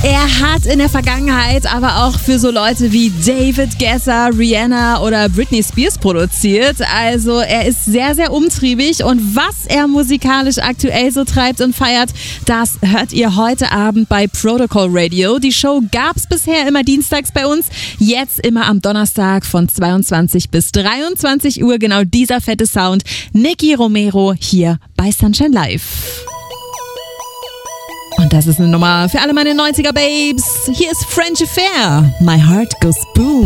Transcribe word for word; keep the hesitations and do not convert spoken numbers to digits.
Er hat in der Vergangenheit aber auch für so Leute wie David Guetta, Rihanna oder Britney Spears produziert. Also er ist sehr, sehr umtriebig und was er musikalisch aktuell so treibt und feiert, das hört ihr heute Abend bei Protocol Radio. Die Show gab's bisher immer dienstags bei uns, jetzt immer am Donnerstag von zweiundzwanzig bis dreiundzwanzig Uhr. Genau dieser fette Sound. Nicky Romero hier bei Sunshine Live. Und das ist eine Nummer für alle meine neunziger Babes. Hier ist French Affair. My Heart Goes Boom.